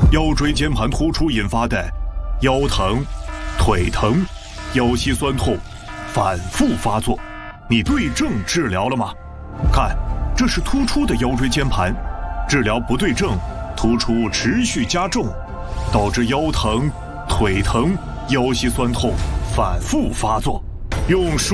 腰椎间盘突出引发的腰疼、腿疼、腰膝酸痛反复发作，你对症治疗了吗？看，这是突出的腰椎间盘，治疗不对症，突出持续加重，导致腰疼、腿疼、腰膝酸痛反复发作。用